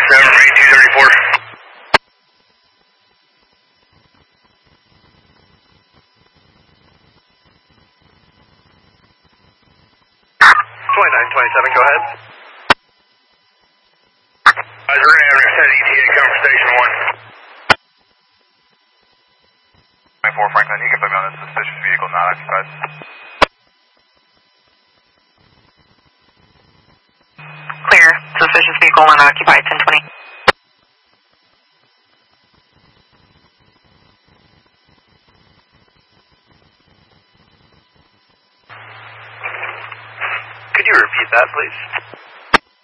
7 from 8234. 2927, go ahead. We're going to have an extended ETA come from station 1. 24 Franklin, you can put me on a suspicious vehicle not occupied. Clear. Suspicious vehicle unoccupied, 1020. Could you repeat that, please?